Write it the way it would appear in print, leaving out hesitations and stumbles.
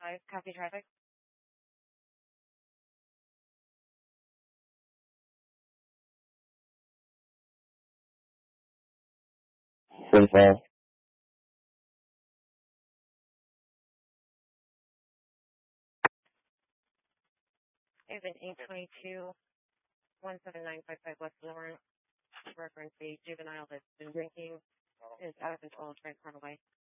5, copy traffic. Simple. I have an 822 17955 West Lawrence. Reference a juvenile that's been drinking, is out of control, trying to run away.